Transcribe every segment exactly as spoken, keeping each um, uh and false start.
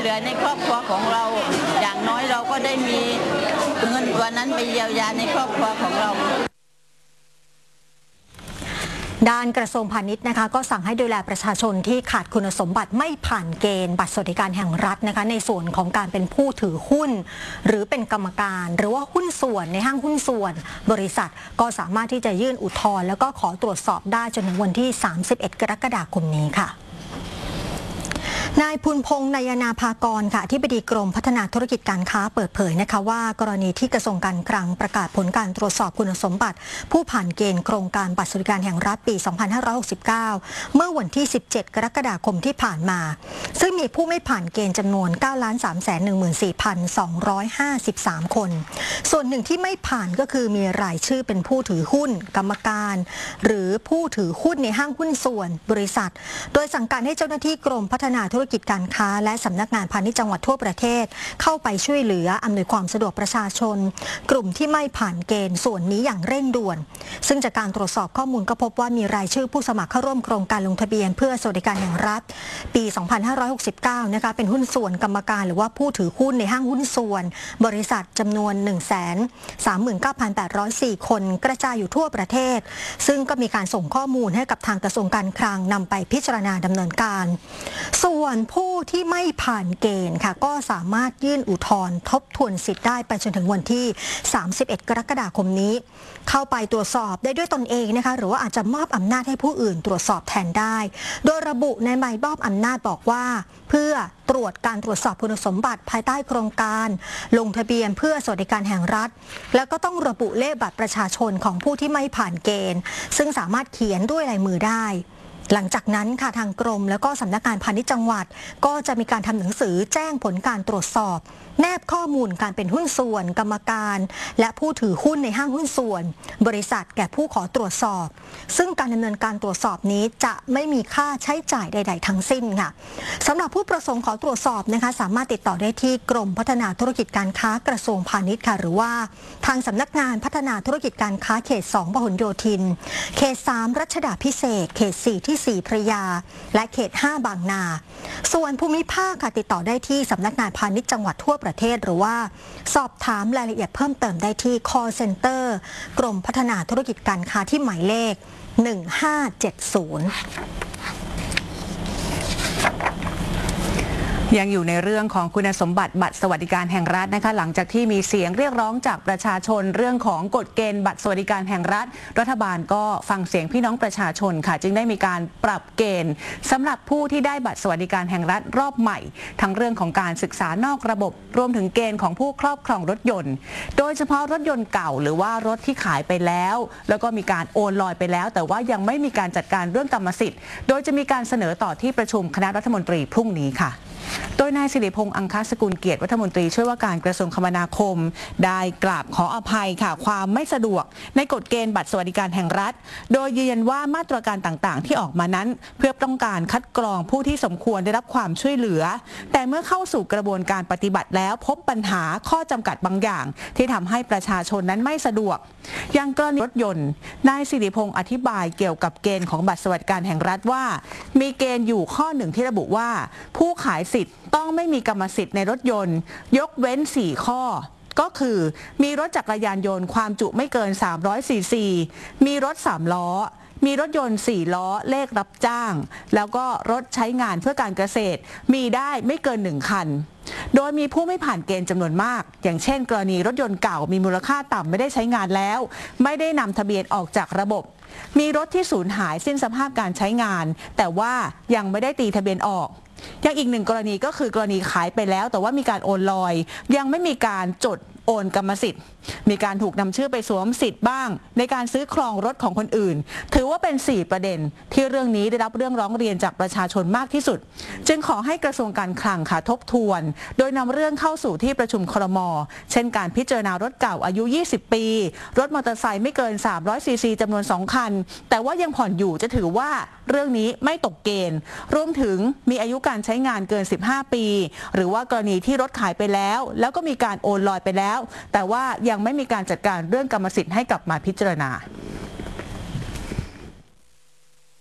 ลือในครอบครัวของเราอย่างน้อยเราก็ได้มีเงินตัวนั้นไปเยียวยาในครอบครัวของเราด้านกระทรวงพาณิชย์นะคะก็สั่งให้ดูแลประชาชนที่ขาดคุณสมบัติไม่ผ่านเกณฑ์บัตรสวัสดิการแห่งรัฐนะคะในส่วนของการเป็นผู้ถือหุ้นหรือเป็นกรรมการหรือว่าหุ้นส่วนในห้างหุ้นส่วนบริษัทก็สามารถที่จะยื่นอุทธรณ์แล้วก็ขอตรวจสอบได้จนถึงวันที่สามสิบเอ็ดกรกฎาคมนี้ค่ะนายพุนพงษ์นายนาภากรค่ะอธิบดีกรมพัฒนาธุรกิจการค้าเปิดเผยนะคะว่ากรณีที่กระทรวงการคลังประกาศผลการตรวจสอบคุณสมบัติผู้ผ่านเกณฑ์โครงการบัตรสวัสดิการแห่งรัฐปี สองพันห้าร้อยหกสิบเก้า เมื่อวันที่ สิบเจ็ด กรกฎาคมที่ผ่านมาซึ่งมีผู้ไม่ผ่านเกณฑ์จำนวน เก้าล้านสามแสนหนึ่งหมื่นสี่พันสองร้อยห้าสิบสาม คนส่วนหนึ่งที่ไม่ผ่านก็คือมีรายชื่อเป็นผู้ถือหุ้นกรรมการหรือผู้ถือหุ้นในห้างหุ้นส่วนบริษัทโดยสั่งการให้เจ้าหน้าที่กรมพัฒนาธุรกิจการค้าและสำนักงานพาณิชย์จังหวัดทั่วประเทศเข้าไปช่วยเหลืออำนวยความสะดวกประชาชนกลุ่มที่ไม่ผ่านเกณฑ์ส่วนนี้อย่างเร่งด่วนซึ่งจากการตรวจสอบข้อมูลก็พบว่ามีรายชื่อผู้สมัครเข้าร่วมโครงการลงทะเบียนเพื่อสวัสดิการแห่งรัฐปี สองพันห้าร้อยหกสิบเก้า นะคะเป็นหุ้นส่วนกรรมการหรือว่าผู้ถือหุ้นในห้างหุ้นส่วนบริษัทจำนวน หนึ่งแสนสามหมื่นเก้าพันแปดร้อยสี่ คนกระจายอยู่ทั่วประเทศซึ่งก็มีการส่งข้อมูลให้กับทางกระทรวงการคลังนำไปพิจารณาดำเนินการส่วนผู้ที่ไม่ผ่านเกณฑ์ค่ะก็สามารถยื่นอุทธรณ์ทบทวนสิทธิ์ได้ไปจนถึงวันที่สามสิบเอ็ดกรกฎาคมนี้เข้าไปตรวจสอบได้ด้วยตนเองนะคะหรือว่าอาจจะมอบอำนาจให้ผู้อื่นตรวจสอบแทนได้โดยระบุในใบมอบอำนาจบอกว่าเพื่อตรวจการตรวจสอบคุณสมบัติภายใต้โครงการลงทะเบียนเพื่อสวัสดิการแห่งรัฐแล้วก็ต้องระบุเลขบัตรประชาชนของผู้ที่ไม่ผ่านเกณฑ์ซึ่งสามารถเขียนด้วยลายมือได้หลังจากนั้นค่ะทางกรมแล้วก็สำนักงานพาณิชย์จังหวัดก็จะมีการทำหนังสือแจ้งผลการตรวจสอบแนบข้อมูลการเป็นหุ้นส่วนกรรมการและผู้ถือหุ้นในห้างหุ้นส่วนบริษัทแก่ผู้ขอตรวจสอบซึ่งการดำเนินการตรวจสอบนี้จะไม่มีค่าใช้จ่ายใดๆทั้งสิ้นค่ะสำหรับผู้ประสงค์ขอตรวจสอบนะคะสามารถติดต่อได้ที่กรมพัฒนาธุรกิจการค้ากระทรวงพาณิชย์ค่ะหรือว่าทางสำนักงานพัฒนาธุรกิจการค้าเขตสองพหลโยธินเขตสามรัชดาภิเษกเขตสี่ที่สี่พระยาและเขตห้าบางนาส่วนภูมิภาคค่ะติดต่อได้ที่สำนักงานพาณิชย์จังหวัดทั่วประเทศหรือว่าสอบถามรายละเอียดเพิ่มเติมได้ที่ call center กรมพัฒนาธุรกิจการค้าที่หมายเลขหนึ่งห้าเจ็ดศูนย์ยังอยู่ในเรื่องของคุณสมบัติบัตรสวัสดิการแห่งรัฐนะคะหลังจากที่มีเสียงเรียกร้องจากประชาชนเรื่องของกฎเกณฑ์บัตรสวัสดิการแห่งรัฐรัฐบาลก็ฟังเสียงพี่น้องประชาชนค่ะจึงได้มีการปรับเกณฑ์สำหรับผู้ที่ได้บัตรสวัสดิการแห่งรัฐรอบใหม่ทั้งเรื่องของการศึกษานอกระบบรวมถึงเกณฑ์ของผู้ครอบครองรถยนต์โดยเฉพาะรถยนต์เก่าหรือว่ารถที่ขายไปแล้วแล้วก็มีการโอนลอยไปแล้วแต่ว่ายังไม่มีการจัดการเรื่องกรรมสิทธิ์โดยจะมีการเสนอต่อที่ประชุมคณะรัฐมนตรีพรุ่งนี้ค่ะโดยนายสิริพงษ์อังคสกุลเกียรติรัฐมนตรีช่วยว่าการกระทรวงคมนาคมได้กราบขออภัยค่ะความไม่สะดวกในกฎเกณฑ์บัตรสวัสดิการแห่งรัฐโดยยืนยันว่ามาตรการต่างๆที่ออกมานั้นเพื่อต้องการคัดกรองผู้ที่สมควรได้รับความช่วยเหลือแต่เมื่อเข้าสู่กระบวนการปฏิบัติแล้วพบปัญหาข้อจำกัดบางอย่างที่ทำให้ประชาชนนั้นไม่สะดวกอย่างกรณีรถยนต์นายสิริพงษ์อธิบายเกี่ยวกับเกณฑ์ของบัตรสวัสดิการแห่งรัฐว่ามีเกณฑ์อยู่ข้อหนึ่งที่ระบุว่าผู้ขายสิทธิ์ต้องไม่มีกรรมสิทธิ์ในรถยนต์ยกเว้นสี่ข้อก็คือมีรถจักรยานยนต์ความจุไม่เกินสามร้อยซีซีมีรถสามล้อมีรถยนต์สี่ล้อเลขรับจ้างแล้วก็รถใช้งานเพื่อการเกษตรมีได้ไม่เกินหนึ่งคันโดยมีผู้ไม่ผ่านเกณฑ์จำนวนมากอย่างเช่นกรณีรถยนต์เก่ามีมูลค่าต่ำไม่ได้ใช้งานแล้วไม่ได้นำทะเบียนออกจากระบบมีรถที่สูญหายสิ้นสภาพการใช้งานแต่ว่ายังไม่ได้ตีทะเบียนออกยังอีกหนึ่งกรณีก็คือกรณีขายไปแล้วแต่ว่ามีการโอนลอยยังไม่มีการจดโอนกรรมสิทธิ์มีการถูกนำชื่อไปสวมสิทธิ์บ้างในการซื้อครองรถของคนอื่นถือว่าเป็นสี่ประเด็นที่เรื่องนี้ได้รับเรื่องร้องเรียนจากประชาชนมากที่สุดจึงขอให้กระทรวงการคลังค่ะทบทวนโดยนำเรื่องเข้าสู่ที่ประชุมครม.เช่นการพิจารณารถเก่าอายุยี่สิบปีรถมอเตอร์ไซค์ไม่เกินสามร้อยซีซีจำนวนสองคันแต่ว่ายังผ่อนอยู่จะถือว่าเรื่องนี้ไม่ตกเกณฑ์รวมถึงมีอายุการใช้งานเกินสิบห้าปีหรือว่ากรณีที่รถขายไปแล้วแล้วก็มีการโอนลอยไปแล้วแต่ว่ายังไม่มีการจัดการเรื่องกรรมสิทธิ์ให้กลับมาพิจารณา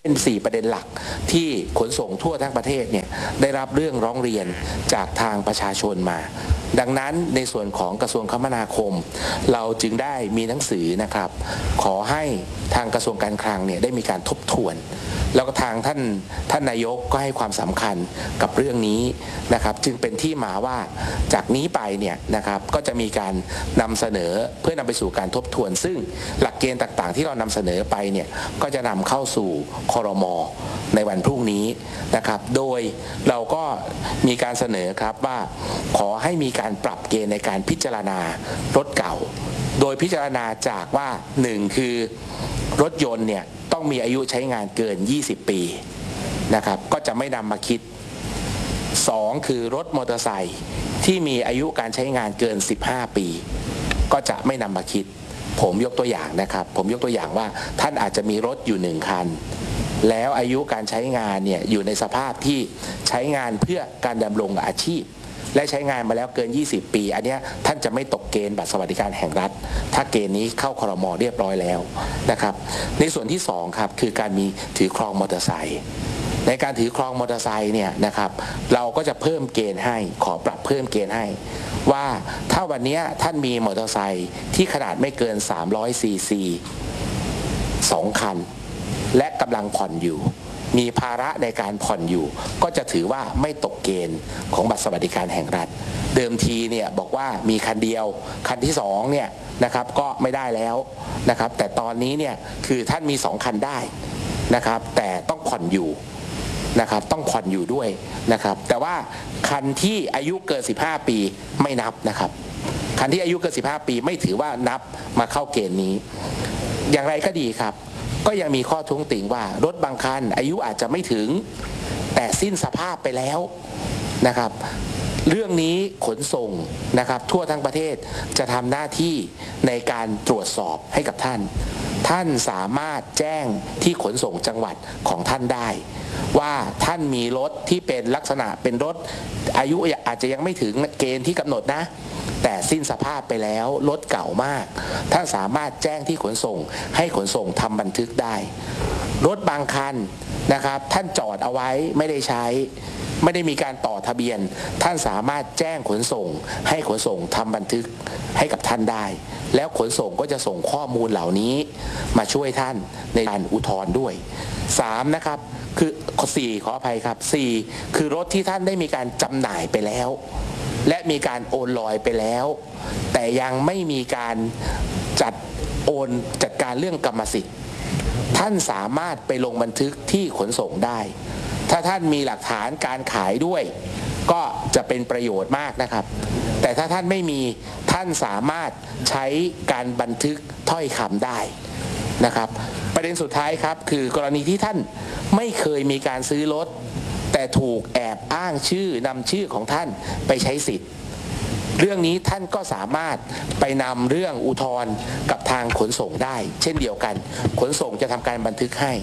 เป็นสี่ประเด็นหลักที่ขนส่งทั่วทั้งประเทศเนี่ยได้รับเรื่องร้องเรียนจากทางประชาชนมาดังนั้นในส่วนของกระทรวงคมนาคมเราจึงได้มีหนังสือนะครับขอให้ทางกระทรวงการคลังเนี่ยได้มีการทบทวนแล้วก็ทางท่านท่านนายกก็ให้ความสำคัญกับเรื่องนี้นะครับจึงเป็นที่มาว่าจากนี้ไปเนี่ยนะครับก็จะมีการนำเสนอเพื่อนำไปสู่การทบทวนซึ่งหลักเกณฑ์ต่างๆที่เรานำเสนอไปเนี่ยก็จะนำเข้าสู่ครม.ในวันพรุ่งนี้นะครับโดยเราก็มีการเสนอครับว่าขอให้มีการปรับเกณฑ์ในการพิจารณารถเก่าโดยพิจารณาจากว่าหนึ่งคือรถยนต์เนี่ยต้องมีอายุใช้งานเกินยี่สิบปีนะครับก็จะไม่นำมาคิดสองคือรถมอเตอร์ไซค์ที่มีอายุการใช้งานเกินสิบห้าปีก็จะไม่นำมาคิดผมยกตัวอย่างนะครับผมยกตัวอย่างว่าท่านอาจจะมีรถอยู่หนึ่งคันแล้วอายุการใช้งานเนี่ยอยู่ในสภาพที่ใช้งานเพื่อการดำรงอาชีพและใช้งานมาแล้วเกินยี่สิบปีอันนี้ท่านจะไม่ตกเกณฑ์บัตรสวัสดิการแห่งรัฐถ้าเกณฑ์นี้เข้าครม.เรียบร้อยแล้วนะครับในส่วนที่สองครับคือการมีถือครองมอเตอร์ไซค์ในการถือครองมอเตอร์ไซค์เนี่ยนะครับเราก็จะเพิ่มเกณฑ์ให้ขอปรับเพิ่มเกณฑ์ให้ว่าถ้าวันนี้ท่านมีมอเตอร์ไซค์ที่ขนาดไม่เกินสามร้อยซีซีสองคันและกำลังผ่อนอยู่มีภาระในการผ่อนอยู่ก็จะถือว่าไม่ตกเกณฑ์ของบัตรสวัสดิการแห่งรัฐเดิมทีเนี่ยบอกว่ามีคันเดียวคันที่สองเนี่ยนะครับก็ไม่ได้แล้วนะครับแต่ตอนนี้เนี่ยคือท่านมีสองคันได้นะครับแต่ต้องผ่อนอยู่นะครับต้องผ่อนอยู่ด้วยนะครับแต่ว่าคันที่อายุเกินสิบห้าปีไม่นับนะครับคันที่อายุเกินสิบห้าปีไม่ถือว่านับมาเข้าเกณฑ์นี้อย่างไรก็ดีครับก็ยังมีข้อท้วงติงว่ารถบางคันอายุอาจจะไม่ถึงแต่สิ้นสภาพไปแล้วนะครับเรื่องนี้ขนส่งนะครับทั่วทั้งประเทศจะทำหน้าที่ในการตรวจสอบให้กับท่านท่านสามารถแจ้งที่ขนส่งจังหวัดของท่านได้ว่าท่านมีรถที่เป็นลักษณะเป็นรถอายุอาจจะยังไม่ถึงเกณฑ์ที่กำหนดนะแต่สิ้นสภาพไปแล้วรถเก่ามากท่านสามารถแจ้งที่ขนส่งให้ขนส่งทำบันทึกได้รถบางคันนะครับท่านจอดเอาไว้ไม่ได้ใช้ไม่ได้มีการต่อทะเบียนท่านสามารถแจ้งขนส่งให้ขนส่งทำบันทึกให้กับท่านได้แล้วขนส่งก็จะส่งข้อมูลเหล่านี้มาช่วยท่านในการอุทธรณ์ด้วยสามนะครับคือสี่ขออภัยครับสี่คือรถที่ท่านได้มีการจำหน่ายไปแล้วและมีการโอนลอยไปแล้วแต่ยังไม่มีการจัดโอนจัดการเรื่องกรรมสิทธิ์ท่านสามารถไปลงบันทึกที่ขนส่งได้ถ้าท่านมีหลักฐานการขายด้วยก็จะเป็นประโยชน์มากนะครับแต่ถ้าท่านไม่มีท่านสามารถใช้การบันทึกถ้อยคำได้นะครับประเด็นสุดท้ายครับคือกรณีที่ท่านไม่เคยมีการซื้อรถแต่ถูกแอบอ้างชื่อนำชื่อของท่านไปใช้สิทธิ์เรื่องนี้ท่านก็สามารถไปนำเรื่องอุทธรณ์กับทางขนส่งได้เช่นเดียวกันขนส่งจะทำการบันทึกให้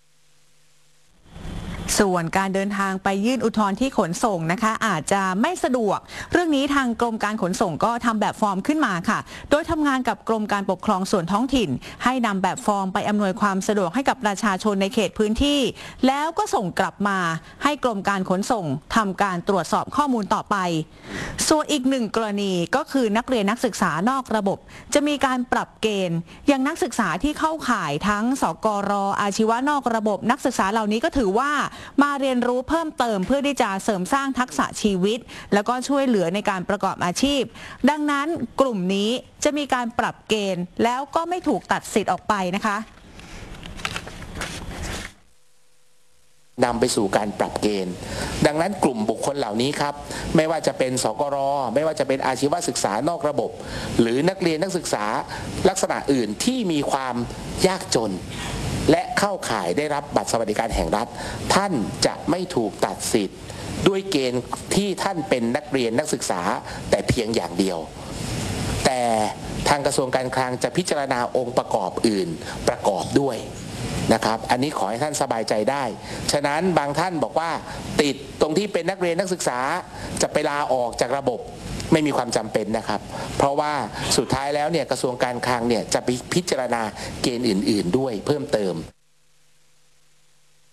ส่วนการเดินทางไปยื่นอุทธรณ์ที่ขนส่งนะคะอาจจะไม่สะดวกเรื่องนี้ทางกรมการขนส่งก็ทำแบบฟอร์มขึ้นมาค่ะโดยทำงานกับกรมการปกครองส่วนท้องถิ่นให้นำแบบฟอร์มไปอำนวยความสะดวกให้กับประชาชนในเขตพื้นที่แล้วก็ส่งกลับมาให้กรมการขนส่งทำการตรวจสอบข้อมูลต่อไปส่วนอีกหนึ่งกรณีก็คือนักเรียนนักศึกษานอกระบบจะมีการปรับเกณฑ์อย่างนักศึกษาที่เข้าข่ายทั้งสกร.อาชีวะนอกระบบนักศึกษาเหล่านี้ก็ถือว่ามาเรียนรู้เพิ่มเติมเพื่อที่จะเสริมสร้างทักษะชีวิตแล้วก็ช่วยเหลือในการประกอบอาชีพดังนั้นกลุ่มนี้จะมีการปรับเกณฑ์แล้วก็ไม่ถูกตัดสิทธิ์ออกไปนะคะนำไปสู่การปรับเกณฑ์ดังนั้นกลุ่มบุคคลเหล่านี้ครับไม่ว่าจะเป็นสกร.ไม่ว่าจะเป็นอาชีวศึกษานอกระบบหรือนักเรียนนักศึกษาลักษณะอื่นที่มีความยากจนและเข้าข่ายได้รับบัตรสวัสดิการแห่งรัฐท่านจะไม่ถูกตัดสิทธิ์ด้วยเกณฑ์ที่ท่านเป็นนักเรียนนักศึกษาแต่เพียงอย่างเดียวแต่ทางกระทรวงการคลังจะพิจารณาองค์ประกอบอื่นประกอบด้วยนะครับอันนี้ขอให้ท่านสบายใจได้ฉะนั้นบางท่านบอกว่าติดตรงที่เป็นนักเรียนนักศึกษาจะไปลาออกจากระบบไม่มีความจำเป็นนะครับเพราะว่าสุดท้ายแล้วเนี่ยกระทรวงการคลังเนี่ยจะพิจารณาเกณฑ์อื่นๆด้วยเพิ่มเติม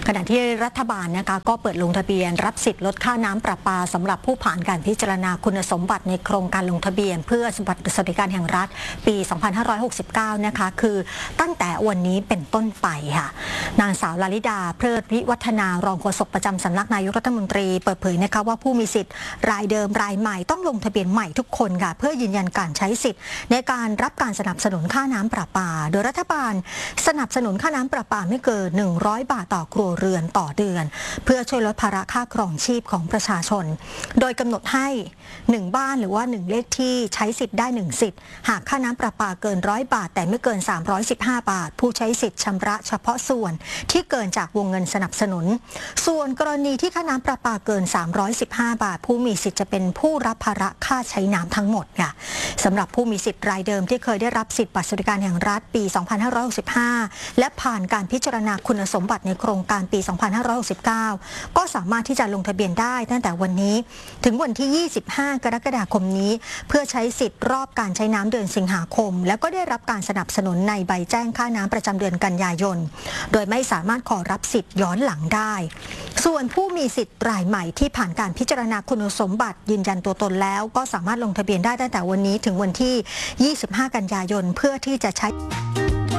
ขณะที่รัฐบาลนะคะก็เปิดลงทะเบียนรับสิทธิ์ลดค่าน้ำประปาสำหรับผู้ผ่านการพิจารณาคุณสมบัติในโครงการลงทะเบียนเพื่อบัตรสวัสดิการแห่งรัฐปี สองพันห้าร้อยหกสิบเก้า นะคะคือตั้งแต่วันนี้เป็นต้นไปค่ะนางสาวลลิดาเพลิดวิวัฒนารองโฆษกประจำสำนักนายกรัฐมนตรีเปิดเผยนะคะว่าผู้มีสิทธิ์รายเดิมรายใหม่ต้องลงทะเบียนใหม่ทุกคนค่ะเพื่อยืนยันการใช้สิทธิ์ในการรับการสนับสนุนค่าน้ำประปาโดยรัฐบาลสนับสนุนค่าน้ำประปาไม่เกินหนึ่งร้อยบาทต่อครัวเรือนต่อเดือนเพื่อช่วยลดภาระค่าครองชีพของประชาชนโดยกำหนดให้หนึ่งบ้านหรือว่าหนึ่งเลขที่ใช้สิทธิ์ได้หนึ่งสิทธิ์หากค่าน้ำประปาเกินร้อยบาทแต่ไม่เกินสามร้อยสิบห้าบาทผู้ใช้สิทธิ์ชำระเฉพาะส่วนที่เกินจากวงเงินสนับสนุนส่วนกรณีที่ค่าน้ำประปาเกินสามร้อยสิบห้าบาทผู้มีสิทธิ์จะเป็นผู้รับภาระค่าใช้น้ำทั้งหมดค่ะสำหรับผู้มีสิทธิ์รายเดิมที่เคยได้รับสิทธิ์บัตรสวัสดิการแห่งรัฐปี สองพันห้าร้อยหกสิบห้า และผ่านการพิจารณาคุณสมบัติในโครงการปี สองพันห้าร้อยหกสิบเก้า ก็สามารถที่จะลงทะเบียนได้ตั้งแต่วันนี้ถึงวันที่ ยี่สิบห้า กรกฎาคมนี้เพื่อใช้สิทธิ์รอบการใช้น้ำเดือนสิงหาคมแล้วก็ได้รับการสนับสนุนในใบแจ้งค่าน้ำประจำเดือนกันยายนโดยไม่สามารถขอรับสิทธิ์ย้อนหลังได้ส่วนผู้มีสิทธิ์รายใหม่ที่ผ่านการพิจารณาคุณสมบัติยืนยันตัวตนแล้วก็สามารถลงทะเบียนได้ตั้งแต่วันนี้ถึงวันที่ ยี่สิบห้า กันยายนเพื่อที่จะใช้